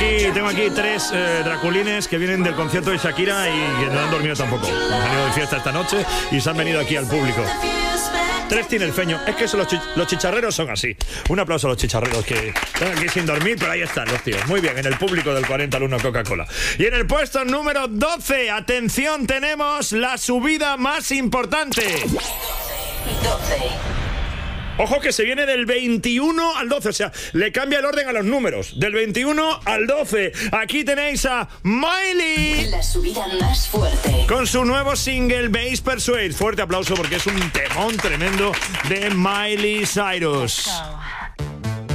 Tengo aquí tres draculines que vienen del concierto de Shakira y que no han dormido tampoco. Han venido de fiesta esta noche y se han venido aquí al público. Tres tiene el feño. Es que los chicharreros son así. Un aplauso a los chicharreros que están aquí sin dormir, pero ahí están los tíos. Muy bien, en el público del 40 al 1 Coca-Cola. Y en el puesto número 12, atención, tenemos la subida más importante. 12. Ojo que se viene del 21 al 12, o sea, le cambia el orden a los números. Del 21 al 12. Aquí tenéis a Miley. La subida más fuerte. Con su nuevo single, Base Persuade. Fuerte aplauso porque es un temón tremendo de Miley Cyrus.